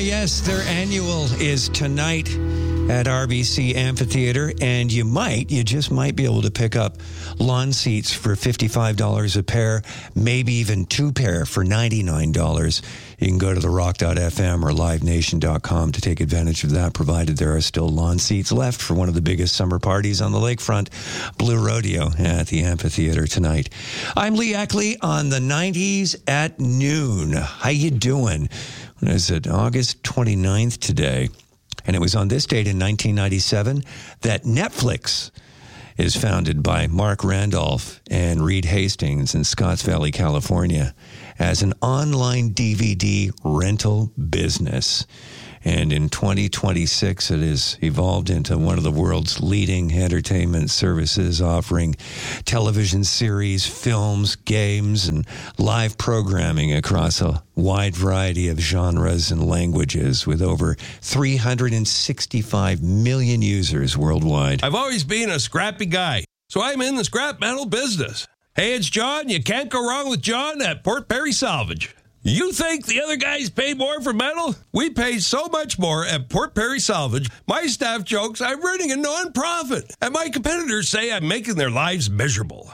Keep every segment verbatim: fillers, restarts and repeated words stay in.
yes, their annual is tonight at R B C Amphitheater, and you might, you just might be able to pick up lawn seats for fifty-five dollars a pair, maybe even two pair for ninety-nine dollars. You can go to the rock dot f m or live nation dot com to take advantage of that, provided there are still lawn seats left for one of the biggest summer parties on the lakefront, Blue Rodeo at the amphitheater tonight. I'm Lee Ackley on the nineties at noon. How you doing? What is it, August twenty-ninth today? And it was on this date in nineteen ninety-seven that Netflix is founded by Mark Randolph and Reed Hastings in Scotts Valley, California, as an online D V D rental business. And in twenty twenty-six, it has evolved into one of the world's leading entertainment services, offering television series, films, games, and live programming across a wide variety of genres and languages, with over three hundred sixty-five million users worldwide. I've always been a scrappy guy, so I'm in the scrap metal business. Hey, it's John. You can't go wrong with John at Port Perry Salvage. You think the other guys pay more for metal? We pay so much more at Port Perry Salvage. My staff jokes I'm running a non-profit, and my competitors say I'm making their lives miserable.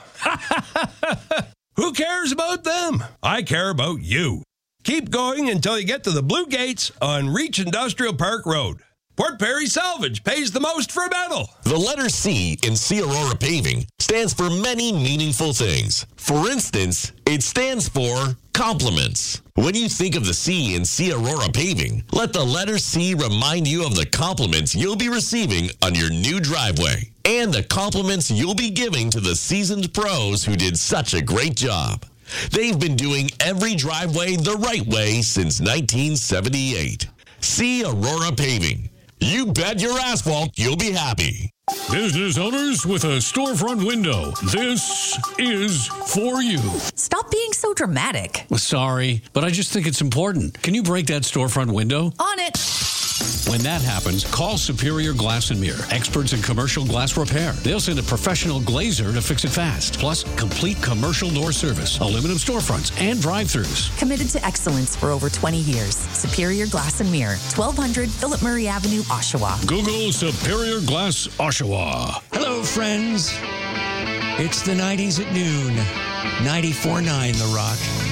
Who cares about them? I care about you. Keep going until you get to the Blue Gates on Reach Industrial Park Road. Port Perry Salvage pays the most for metal. The letter C in C Aurora Paving stands for many meaningful things. For instance, it stands for compliments. When you think of the C in C Aurora Paving, let the letter C remind you of the compliments you'll be receiving on your new driveway and the compliments you'll be giving to the seasoned pros who did such a great job. They've been doing every driveway the right way since nineteen seventy-eight. C Aurora Paving. You bet your asphalt you'll be happy. Business owners with a storefront window, this is for you. Stop being so dramatic. Sorry, but I just think it's important. Can you break that storefront window? On it. When that happens, call Superior Glass and Mirror, experts in commercial glass repair. They'll send a professional glazer to fix it fast. Plus, complete commercial door service, aluminum storefronts, and drive-thrus. Committed to excellence for over twenty years. Superior Glass and Mirror, twelve hundred Philip Murray Avenue, Oshawa. Google Superior Glass Oshawa. Hello, friends. It's the nineties at noon. ninety-four point nine The Rock.